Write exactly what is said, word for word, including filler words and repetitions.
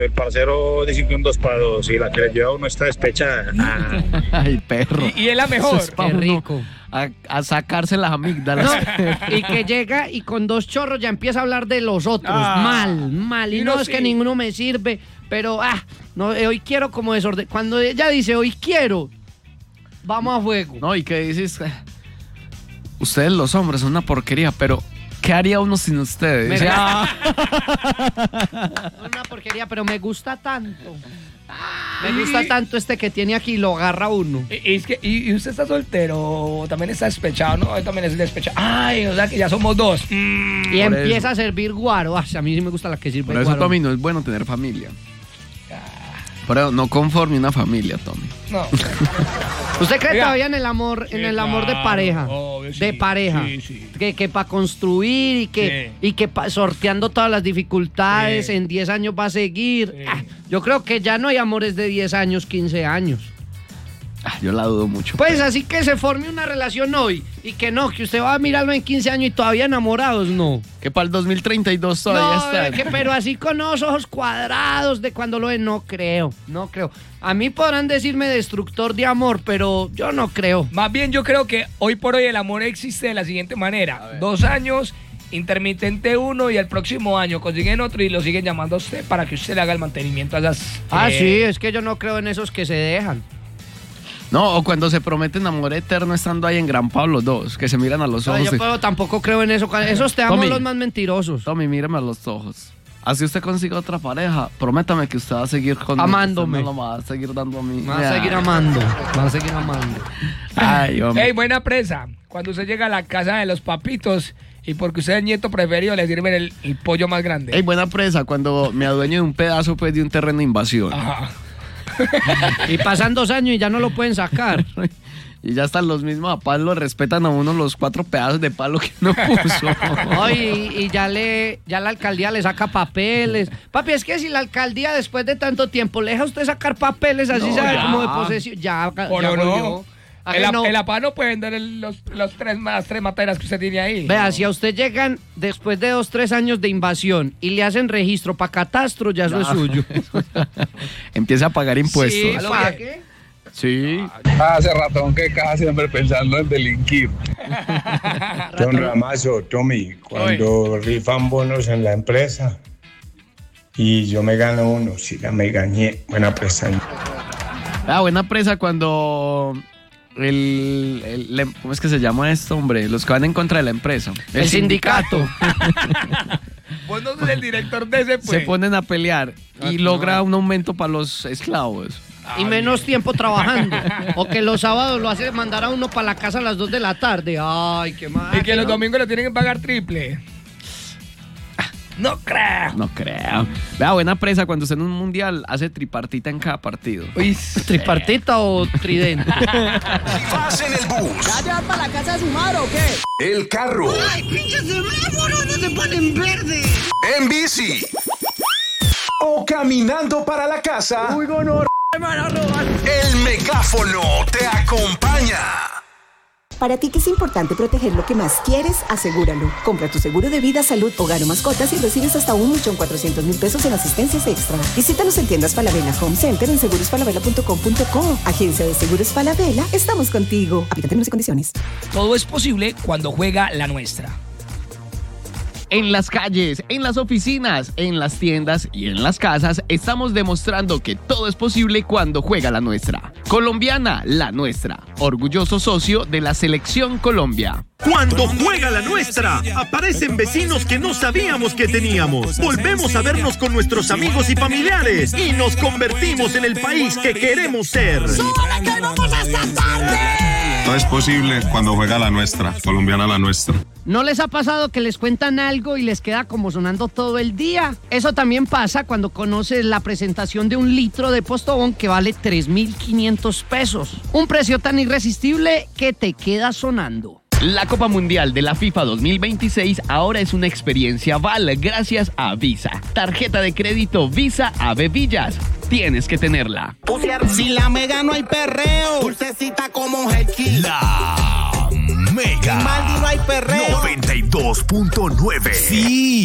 El parcero dice que un dos para dos y la que le lleva uno está despechada. Ah. Ay, perro. Y, y es la mejor. Es pa' Qué uno rico. A, a sacarse las amígdalas. No, y que llega y con dos chorros ya empieza a hablar de los otros. Ah. mal, mal. Y, Y no, no, es sí. que ninguno me sirve, pero ah, no, eh, hoy quiero como desorden. Cuando ella dice hoy quiero, vamos a fuego. No, y que dices, eh, ustedes los hombres son una porquería, pero ¿qué haría uno sin ustedes? Me Dice, gusta. "Ah". Una porquería, pero me gusta tanto. Me gusta tanto este que tiene aquí, lo agarra uno. Y, es que, y, y usted está soltero, o también está despechado, ¿no? Yo también es despechado. Ay, o sea que ya somos dos. Mm. Y Por empieza eso. a servir guaro. Ay, a mí sí me gusta la que sirve Por eso, guaro. Tommy, no es bueno tener familia. Pero no conforme una familia, Tommy. No. ¿Usted cree Oiga. todavía en el amor, en Sí, el amor de claro, pareja? obvio, sí, de pareja. sí, sí. Que, que para construir y que, Sí. y que pa- sorteando todas las dificultades Sí. en diez años va a seguir. Sí. Ah, yo creo que ya no hay amores de diez años, quince años. Ah, yo la dudo mucho. Pues pero- así que se forme una relación hoy y que no, que usted va a mirarlo en quince años y todavía enamorados, no. Que para el dos mil treinta y dos todavía No, están. que- pero así con los ojos cuadrados de cuando lo ven, no creo, no creo. A mí podrán decirme destructor de amor, pero yo no creo. Más bien yo creo que hoy por hoy el amor existe de la siguiente manera. Dos años, intermitente uno y el próximo año consiguen otro y lo siguen llamando a usted para que usted le haga el mantenimiento a esas... Ah, eh, sí, es que yo no creo en esos que se dejan. No, o cuando se prometen amor eterno estando ahí engrampados los dos, que se miran a los No, ojos. yo y- pero tampoco creo en eso. Esos te amo Tommy. los más mentirosos. Tommy, mírame a los ojos. Así usted consiga otra pareja, prométame que usted va a seguir conmigo. Amándome. Usted me lo va a seguir dando a mí. Me va a seguir amando, va a seguir amando. Ay, hombre. Ey, buena presa. Cuando usted llega a la casa de los papitos y porque usted es nieto preferido le sirven el, el pollo más grande. Ey, buena presa cuando me adueño de un pedazo pues de un terreno de invasión. Ajá. Y pasan dos años y ya no lo pueden sacar. Y ya están los mismos papás, lo respetan a uno los cuatro pedazos de palo que uno puso. Ay, y, y ya le, ya la alcaldía le saca papeles. Papi, es que si la alcaldía después de tanto tiempo le deja a usted sacar papeles así, No, ¿sabe? ya. Como de posesión, ya, ya ¿O no, volvió. no? ¿A El, que ap- no? el apá no puede vender el- los, los tres, las tres materas que usted tiene ahí. Vea, si a usted llegan después de dos, tres años de invasión y le hacen registro para catastro, ya eso es suyo. Empieza a pagar impuestos. Sí, ¿A lo ¿pa' que? qué? Sí. Hace ratón que casi siempre pensando en delinquir. Don Ramazo, Tommy, cuando rifan bonos en la empresa y yo me gano uno, si ya me gané, buena presa. Ah, buena presa cuando el, el- el- ¿cómo es que se llama esto, hombre? Los que van en contra de la empresa. El sindicato. Vos no sos el director de ese, pues. Se ponen a pelear y Ah, logra no. un aumento para los esclavos. Y menos tiempo trabajando. O que los sábados lo hace mandar a uno para la casa a las dos de la tarde. Ay, qué mal. Y que los domingos le tienen que pagar triple. No creo. No creo. Vea, buena presa cuando usted en un mundial hace tripartita en cada partido. Uy, ¿Tripartita o tridente? Si vas en el bus, ¿Ya te vas para la casa de su madre o qué? el carro, ¡Ay, pinches semáforos! ¡No se ponen verde! en bici o caminando para la casa, el megáfono te acompaña. Para ti que es importante proteger lo que más quieres, asegúralo. Compra tu seguro de vida, salud, hogar o mascotas y recibes hasta un millón cuatrocientos mil pesos en asistencias extra. Visítanos en tiendas Falabella Home Center en seguros falabella punto com punto co. Agencia de Seguros Falabella, estamos contigo. Aplica términos y condiciones. todo es posible cuando juega la nuestra. En las calles, en las oficinas, en las tiendas y en las casas estamos demostrando que todo es posible cuando juega la nuestra. Colombiana, la nuestra. Orgulloso socio de la Selección Colombia. Cuando juega la nuestra, aparecen vecinos que no sabíamos que teníamos. Volvemos a vernos con nuestros amigos y familiares y nos convertimos en el país que queremos ser. ¡Súbale que vamos hasta tarde! Todo es posible cuando juega la nuestra, colombiana la nuestra. ¿No les ha pasado que les cuentan algo y les queda como sonando todo el día? Eso también pasa cuando conoces la presentación de un litro de Postobón que vale tres mil quinientos pesos. Un precio tan irresistible que te queda sonando. La Copa Mundial de la FIFA dos mil veintiséis ahora es una experiencia Val gracias a Visa. Tarjeta de crédito Visa Ave Villas. Tienes que tenerla. Si la mega no hay perreo, dulcecita como Helki. La Mega Maldi no hay perreo. noventa y dos punto nueve. Sí.